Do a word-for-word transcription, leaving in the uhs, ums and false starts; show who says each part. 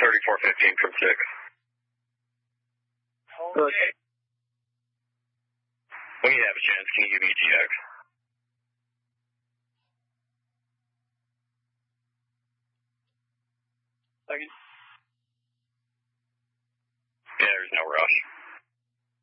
Speaker 1: thirty-four fifteen from six.
Speaker 2: Okay.
Speaker 1: When you have a chance, can you give me a G X?
Speaker 2: Second.
Speaker 1: Yeah, there's no rush.